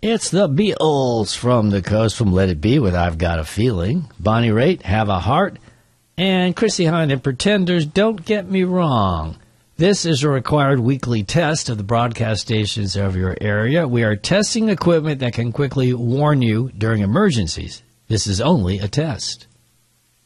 It's the Beatles from the coast from Let It Be with I've Got a Feeling. Bonnie Raitt, Have a Heart. And Chrissie Hynde and Pretenders, Don't Get Me Wrong. This is a required weekly test of the broadcast stations of your area. We are testing equipment that can quickly warn you during emergencies. This is only a test.